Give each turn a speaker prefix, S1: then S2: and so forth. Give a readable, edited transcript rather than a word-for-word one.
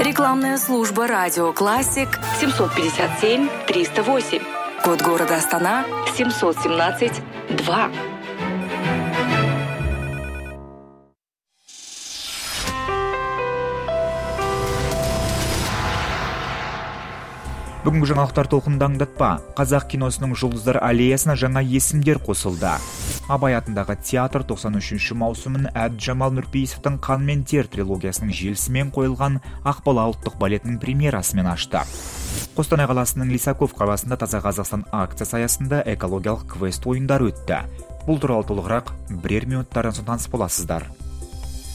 S1: Рекламная служба «Радио Классик» 757-308. Код города Астана 717-2.
S2: Бүгінгі жаңалықтар толқынында аңдатпа. Қазақ киносының жұлдыздар аллеясына жаңа есімдер қосылды. Абай атындағы театр 93-ші маусымын Әбдіжамал Нұрпейісовтың «Қан мен тер» трилогиясының желісімен қойылған Ақбала ұлттық балетінің премьерасымен ашты. Қостанай қаласының Лисаков қаласында Таза Қазақстан акциясы аясында экологиялық квест ойындары өтті. Бұл туралы толығырақ бірер минуттардан соң таныс боласыздар.